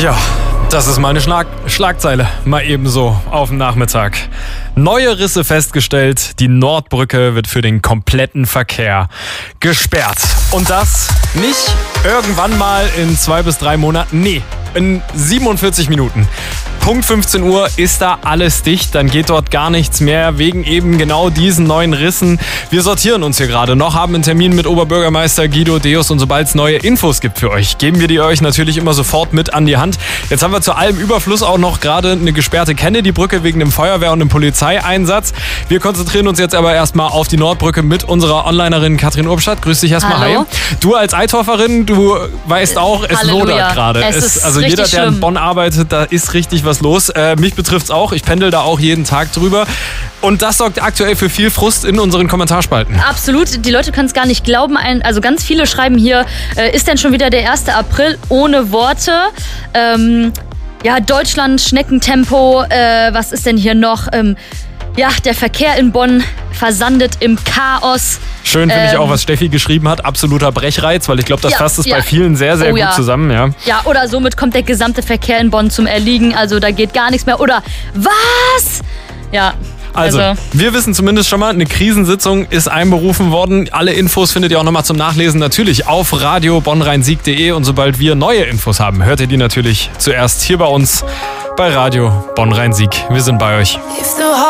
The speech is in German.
Ja, das ist mal eine Schlagzeile, mal ebenso auf dem Nachmittag. Neue Risse festgestellt, die Nordbrücke wird für den kompletten Verkehr gesperrt. Und das nicht irgendwann mal in 2 bis 3 Monaten, nee, in 47 Minuten. Punkt 15 Uhr ist da alles dicht, dann geht dort gar nichts mehr, wegen eben genau diesen neuen Rissen. Wir sortieren uns hier gerade noch, haben einen Termin mit Oberbürgermeister Guido Deus und sobald es neue Infos gibt für euch, geben wir die euch natürlich immer sofort mit an die Hand. Jetzt haben wir zu allem Überfluss auch noch gerade eine gesperrte Kennedy-Brücke wegen dem Feuerwehr- und dem Polizeieinsatz. Wir konzentrieren uns jetzt aber erstmal auf die Nordbrücke mit unserer Onlinerin Katrin Urbstadt. Grüß dich erstmal. Hallo. Hi. Du als Eitorferin, du weißt auch, es lodert gerade. Also jeder, der in Bonn arbeitet, da ist richtig was los. Mich betrifft's auch. Ich pendel da auch jeden Tag drüber. Und das sorgt aktuell für viel Frust in unseren Kommentarspalten. Absolut. Die Leute können es gar nicht glauben. Also ganz viele schreiben hier, ist denn schon wieder der 1. April ohne Worte? Ja, Deutschland, Schneckentempo. Was ist denn hier noch? Ja, der Verkehr in Bonn versandet im Chaos. Schön finde ich auch, was Steffi geschrieben hat. Absoluter Brechreiz, weil ich glaube, das fasst es bei vielen sehr, sehr gut zusammen. Ja. Ja, oder somit kommt der gesamte Verkehr in Bonn zum Erliegen. Also da geht gar nichts mehr. Oder was? Ja. Also, wir wissen zumindest schon mal, eine Krisensitzung ist einberufen worden. Alle Infos findet ihr auch nochmal zum Nachlesen natürlich auf radio-bonn-rhein-sieg.de. Und sobald wir neue Infos haben, hört ihr die natürlich zuerst hier bei uns bei Radio Bonn-Rhein-Sieg. Wir sind bei euch.